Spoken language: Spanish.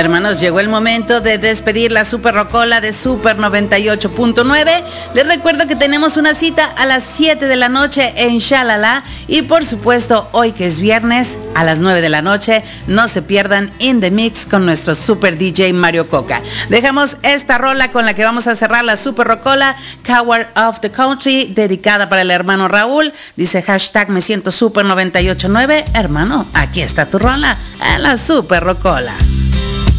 Hermanos, llegó el momento de despedir la Super Rocola de Super 98.9. Les recuerdo que tenemos una cita a las 7 de la noche en Shalala. Y por supuesto, hoy que es viernes, a las 9 de la noche, no se pierdan In The Mix con nuestro Super DJ Mario Coca. Dejamos esta rola con la que vamos a cerrar la Super Rocola, Coward of the Country, dedicada para el hermano Raúl. Dice hashtag me siento Super 98.9. Hermano, aquí está tu rola en la Super Rocola.